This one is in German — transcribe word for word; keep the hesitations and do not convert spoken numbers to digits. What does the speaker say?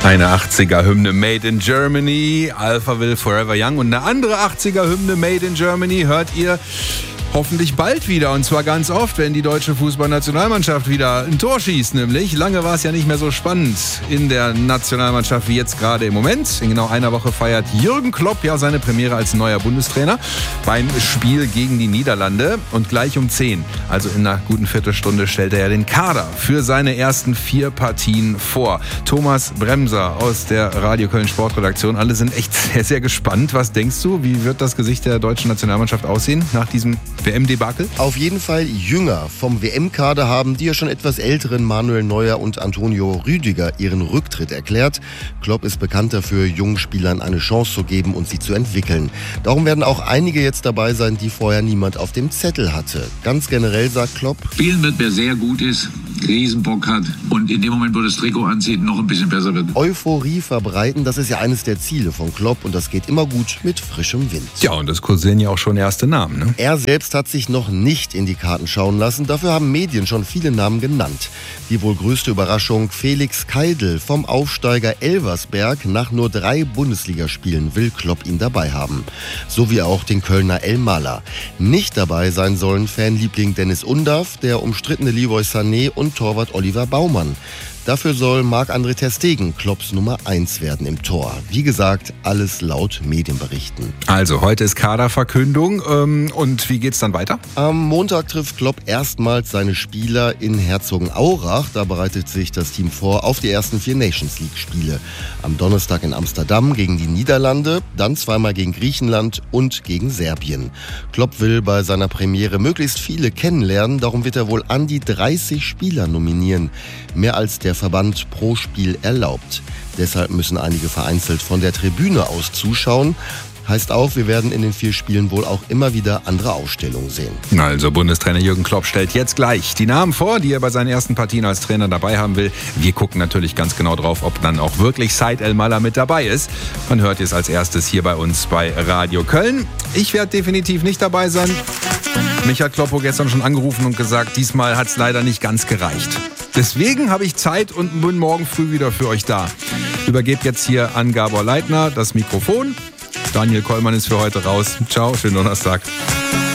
Eine achtziger-Hymne Made in Germany, Alphaville Forever Young. Und eine andere achtziger-Hymne Made in Germany hört ihr hoffentlich bald wieder. Und zwar ganz oft, wenn die deutsche Fußballnationalmannschaft wieder ein Tor schießt. Nämlich, lange war es ja nicht mehr so spannend in der Nationalmannschaft wie jetzt gerade im Moment. In genau einer Woche feiert Jürgen Klopp ja seine Premiere als neuer Bundestrainer beim Spiel gegen die Niederlande. Und gleich um zehn, also in einer guten Viertelstunde, stellt er ja den Kader für seine ersten vier Partien vor. Thomas Bremser aus der Radio Köln Sportredaktion. Alle sind echt sehr, sehr gespannt. Was denkst du, wie wird das Gesicht der deutschen Nationalmannschaft aussehen nach diesem W M-Debakel? Auf jeden Fall jünger. Vom W M-Kader haben die ja schon etwas älteren Manuel Neuer und Antonio Rüdiger ihren Rücktritt erklärt. Klopp ist bekannt dafür, jungen Spielern eine Chance zu geben und sie zu entwickeln. Darum werden auch einige jetzt dabei sein, die vorher niemand auf dem Zettel hatte. Ganz generell sagt Klopp: Spielen wird, wer sehr gut ist, Riesenbock hat und in dem Moment, wo das Trikot anzieht, noch ein bisschen besser wird. Euphorie verbreiten, das ist ja eines der Ziele von Klopp und das geht immer gut mit frischem Wind. Ja, und das kursieren ja auch schon erste Namen, ne? Er selbst hat sich noch nicht in die Karten schauen lassen. Dafür haben Medien schon viele Namen genannt. Die wohl größte Überraschung: Felix Keidl vom Aufsteiger Elversberg. Nach nur drei Bundesligaspielen will Klopp ihn dabei haben. So wie auch den Kölner El Mala. Nicht dabei sein sollen Fanliebling Dennis Undav, der umstrittene Leroy Sané und Torwart Oliver Baumann. Dafür soll Marc-André ter Stegen Klopps Nummer eins werden im Tor. Wie gesagt, alles laut Medienberichten. Also, heute ist Kaderverkündung. Ähm, und wie geht's dann weiter? Am Montag trifft Klopp erstmals seine Spieler in Herzogenaurach. Da bereitet sich das Team vor auf die ersten vier Nations-League-Spiele. Am Donnerstag in Amsterdam gegen die Niederlande, dann zweimal gegen Griechenland und gegen Serbien. Klopp will bei seiner Premiere möglichst viele kennenlernen. Darum wird er wohl an die dreißig Spieler nominieren. Mehr als der Verband pro Spiel erlaubt. Deshalb müssen einige vereinzelt von der Tribüne aus zuschauen. Heißt auch, wir werden in den vier Spielen wohl auch immer wieder andere Ausstellungen sehen. Also, Bundestrainer Jürgen Klopp stellt jetzt gleich die Namen vor, die er bei seinen ersten Partien als Trainer dabei haben will. Wir gucken natürlich ganz genau drauf, ob dann auch wirklich Said El Mala mit dabei ist. Man hört es als erstes hier bei uns bei Radio Köln. Ich werde definitiv nicht dabei sein. Mich hat Kloppo gestern schon angerufen und gesagt, diesmal hat es leider nicht ganz gereicht. Deswegen habe ich Zeit und bin morgen früh wieder für euch da. Übergebe jetzt hier an Gabor Leitner das Mikrofon. Daniel Kollmann ist für heute raus. Ciao, schönen Donnerstag.